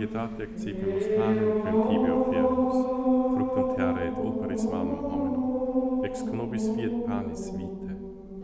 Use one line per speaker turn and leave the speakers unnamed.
Pietate accipimus panem quem tibi offermus, fructum terra et operis malum hominum, ex nobis fiat panis vita.